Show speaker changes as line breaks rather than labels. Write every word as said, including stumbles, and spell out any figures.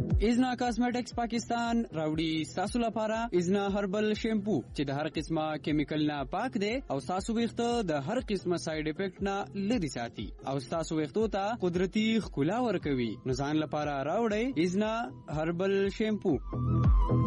ازنا کاسمیټکس پاکستان راوړي ستاسو لپاره ازنا هربل شیمپو چې د هر قسمه کیمیکل نه پاک دی او ستاسو ویښته د هر قسمه ساید افیکټ نه لري ساتي او ستاسو ویښتو ته قدرتي ښکلا ورکوي. نو ځان لپاره راوړئ ازنا هربل شیمپو.